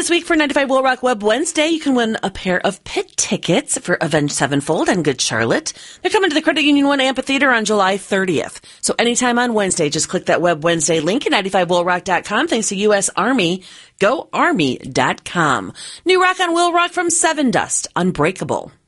This week for 95 Will Rock Web Wednesday, you can win a pair of pit tickets for Avenged Sevenfold and Good Charlotte. They're coming to the Credit Union 1 Amphitheater on July 30th. So anytime on Wednesday, just click that Web Wednesday link at 95willrock.com. Thanks to U.S. Army. GoArmy.com. New rock on Will Rock from Sevendust, Unbreakable.